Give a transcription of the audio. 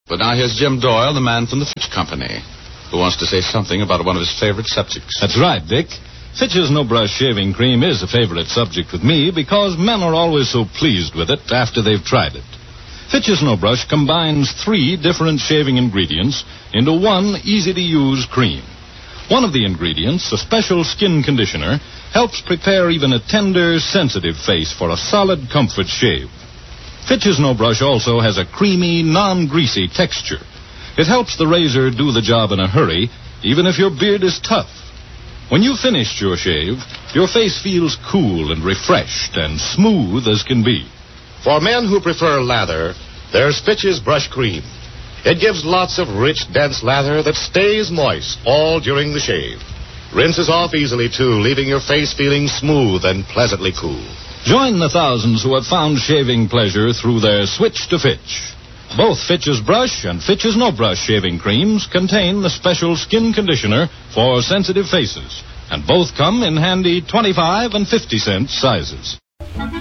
But now here's Jim Doyle, the man from the Fitch Company, who wants to say something about one of his favorite subjects. That's right, Dick. Fitch's No Brush Shaving Cream is a favorite subject with me because men are always so pleased with it after they've tried it. Fitch's No Brush combines 3 different shaving ingredients into one easy-to-use cream. One of the ingredients, a special skin conditioner, helps prepare even a tender, sensitive face for a solid comfort shave. Fitch's No Brush also has a creamy, non-greasy texture. It helps the razor do the job in a hurry, even if your beard is tough. When you've finished your shave, your face feels cool and refreshed and smooth as can be. For men who prefer lather, there's Fitch's Brush Cream. It gives lots of rich, dense lather that stays moist all during the shave. Rinses off easily, too, leaving your face feeling smooth and pleasantly cool. Join the thousands who have found shaving pleasure through their switch to Fitch. Both Fitch's Brush and Fitch's No Brush shaving creams contain the special skin conditioner for sensitive faces, and both come in handy 25 and 50 cent sizes.